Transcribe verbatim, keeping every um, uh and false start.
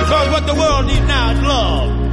Because what the world needs now is love.